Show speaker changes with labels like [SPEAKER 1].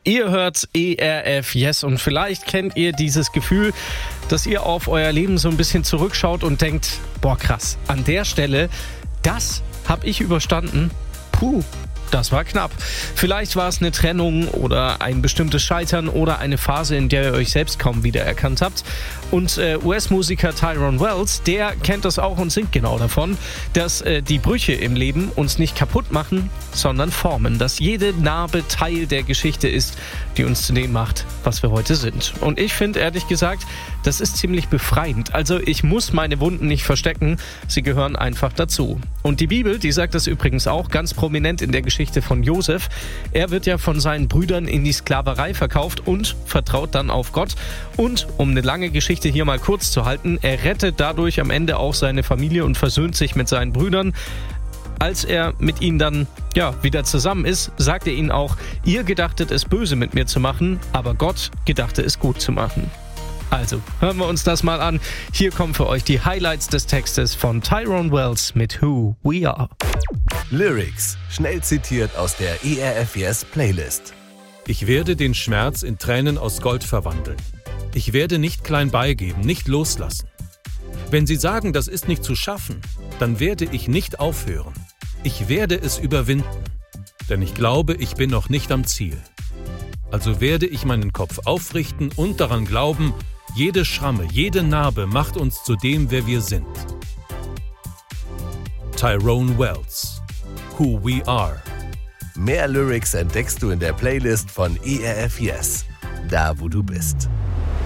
[SPEAKER 1] Ihr hört ERF Yes und vielleicht kennt ihr dieses Gefühl, dass ihr auf euer Leben so ein bisschen zurückschaut und denkt, boah krass, an der Stelle, das habe ich überstanden. Puh. Das war knapp. Vielleicht war es eine Trennung oder ein bestimmtes Scheitern oder eine Phase, in der ihr euch selbst kaum wiedererkannt habt. Und US-Musiker Tyrone Wells, der kennt das auch und singt genau davon, dass die Brüche im Leben uns nicht kaputt machen, sondern formen. Dass jede Narbe Teil der Geschichte ist, die uns zu dem macht, was wir heute sind. Und ich finde, ehrlich gesagt, das ist ziemlich befreiend. Also ich muss meine Wunden nicht verstecken, sie gehören einfach dazu. Und die Bibel, die sagt das übrigens auch ganz prominent in der Geschichte von Josef. Er wird ja von seinen Brüdern in die Sklaverei verkauft und vertraut dann auf Gott. Und um eine lange Geschichte hier mal kurz zu halten, er rettet dadurch am Ende auch seine Familie und versöhnt sich mit seinen Brüdern. Als er mit ihnen dann wieder zusammen ist, sagt er ihnen auch, ihr gedachtet es böse mit mir zu machen, aber Gott gedachte es gut zu machen. Also, hören wir uns das mal an. Hier kommen für euch die Highlights des Textes von Tyrone Wells mit Who We Are.
[SPEAKER 2] Lyrics, schnell zitiert aus der ERF Yes Playlist.
[SPEAKER 3] Ich werde den Schmerz in Tränen aus Gold verwandeln. Ich werde nicht klein beigeben, nicht loslassen. Wenn Sie sagen, das ist nicht zu schaffen, dann werde ich nicht aufhören. Ich werde es überwinden, denn ich glaube, ich bin noch nicht am Ziel. Also werde ich meinen Kopf aufrichten und daran glauben, jede Schramme, jede Narbe macht uns zu dem, wer wir sind. Tyrone Wells, Who We Are.
[SPEAKER 2] Mehr Lyrics entdeckst du in der Playlist von ERF Yes, da wo du bist.